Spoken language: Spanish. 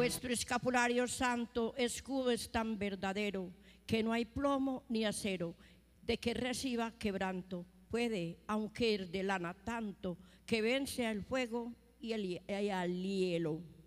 Vuestro escapulario santo, escudo es tan verdadero, que no hay plomo ni acero de que reciba quebranto. Puede, aunque es de lana tanto, que vence al fuego y al hielo.